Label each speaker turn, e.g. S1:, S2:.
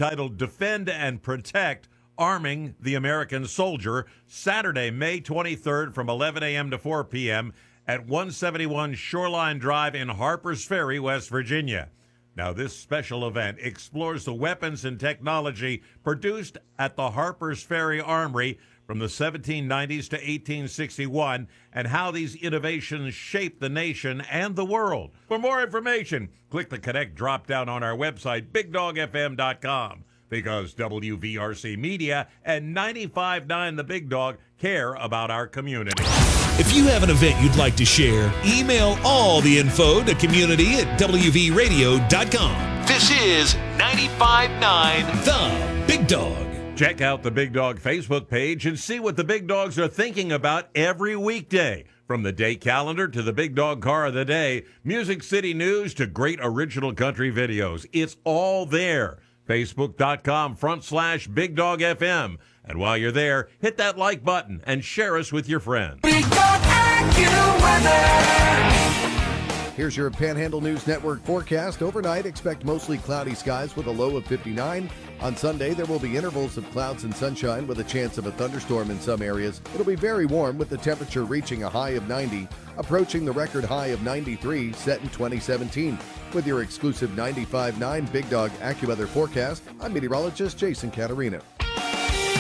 S1: entitled Defend and Protect, Arming the American Soldier, Saturday, May 23rd from 11 a.m. to 4 p.m. at 171 Shoreline Drive in Harpers Ferry, West Virginia. Now, this special event explores the weapons and technology produced at the Harpers Ferry Armory from the 1790s to 1861 and how these innovations shaped the nation and the world. For more information, click the Connect drop-down on our website, BigDogFM.com, because WVRC Media and 95.9 The Big Dog care about our community.
S2: If you have an event you'd like to share, email all the info to community@WVRadio.com. This is 95.9 The Big Dog.
S1: Check out the Big Dog Facebook page and see what the Big Dogs are thinking about every weekday. From the day calendar to the Big Dog Car of the Day, Music City News to great original country videos. It's all there. Facebook.com/Big Dog FM. And while you're there, hit that like button and share us with your friends.
S3: Big Dog AccuWeather.
S4: Here's your Panhandle News Network forecast. Overnight, expect mostly cloudy skies with a low of 59. On Sunday, there will be intervals of clouds and sunshine with a chance of a thunderstorm in some areas. It'll be very warm with the temperature reaching a high of 90, approaching the record high of 93 set in 2017. With your exclusive 95.9 Big Dog AccuWeather forecast, I'm meteorologist Jason Catarina.